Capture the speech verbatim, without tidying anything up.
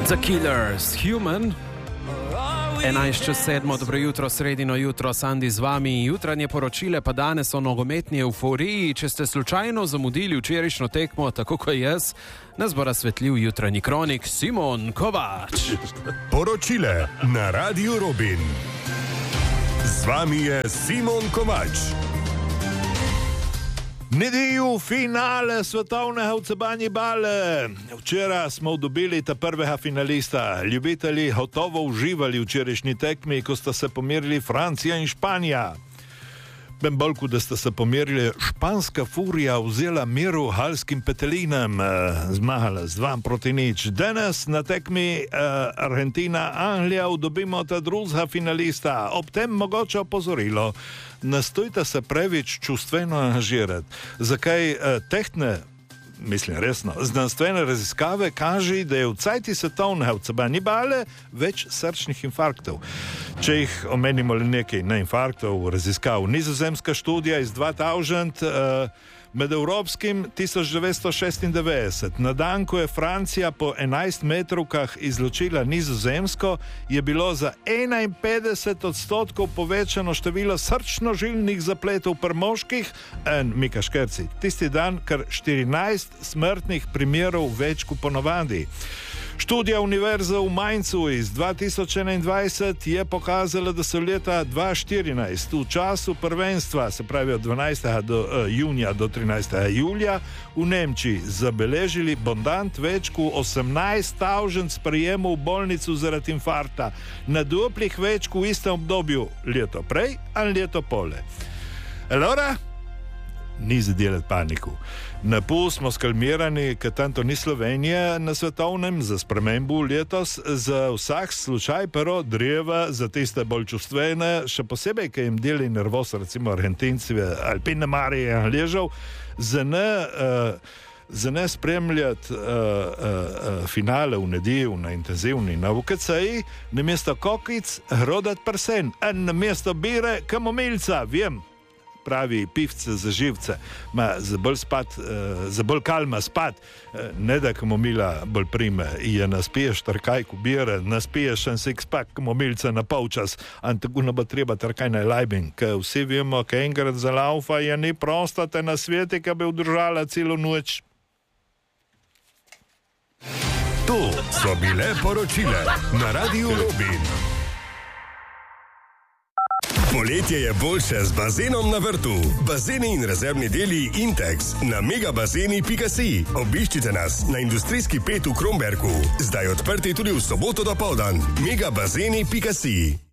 The Killers, Human. enajst čez sedmo, dobro jutro, sredino jutro, Sandi z vami. Jutranje poročile pa danes o nogometni euforiji. Če ste slučajno zamudili včerajšnjo tekmo, tako kot jaz, nas bo razsvetlil jutranji kronik Simon Kovač. Poročile na Radiu Robin. Z vami je Simon Kovač. Nedelju finale svetovnega vcebanje bale. Včeraj smo dobili ta prvega finalista. Ljubitelji gotovo uživali v včerajšnji tekmi, ko sta se pomerili Francija in Španija. Ben bolj, da sta se pomerili, španska furija vzela miru halskim petelinam, zmagala z dva proti nič. Danes na tekmi uh, Argentina-Anglija dobimo ta drugega finalista. Ob tem mogoče opozorilo, nastojte se preveč čustveno angažirati. Zakaj uh, tehtne, mislim resno, znanstvene raziskave kaže, da je v cajti svetovnega vcebanje bale več srčnih infarktov. Če jih omenimo le nekaj, ne infarktov, raziskav. Nizozemska študija iz dva tisoč uh, med evropskim tisoč devetsto šestindevetdeset. Na dan, ko je Francija po enajst metrovkah izločila Nizozemsko, je bilo za enainpetdeset odstotkov povečano število srčno-žilnih zapletov pri moških, en Mika Škerci. Tisti dan kar štirinajst smrtnih primerov več kot ponovadi. Študija Univerze v Mainzu iz dva tisoč enaindvajset je pokazala, da so leta dva tisoč štirinajst v času prvenstva, se pravi od dvanajstega do, uh, junija do trinajstega julija, v Nemčiji zabeležili bondant več kot osemnajst tisoč sprejemov v bolnico zaradi infarkta, na duplih več kot v istem obdobju leto prej ali leto pole. Allora, ni za delati paniku. Na pol smo skalmirani, ker tanto ni Slovenija na svetovnem za spremembu letos, za vsak slučaj pero dreva, za tiste bolj čustvene, še posebej, ker jim deli nervos, recimo Argentinci, Alpine Marije, Angležev, za ne, uh, za ne spremljati uh, uh, uh, finale v nedelju na intenzivni na U K C-ji, namesto kokic hrodat prsen, in namesto bire kamomilca, vem, pravi pivce za živce, ma za bolj spat, uh, za bolj kalma spat, uh, ne da kamomila bolj prime, je naspiješ trkaj kubire, naspiješ en six-pack kamomilca na polčas, an tako ne bo treba trkaj na lajbin, ker vsi vemo, ker enkrat za laufa je ni prosta te na sveti, ki bi vdržala celo noč. To so bile poročile na Radiu Robin. Poletje je boljše z bazenom na vrtu. Bazeni in rezervni deli Intex na megabazeni pika si. Obiščite nas na industrijski pet v Kromberku. Zdaj odprti tudi v soboto dopoldan. megabazeni pika si.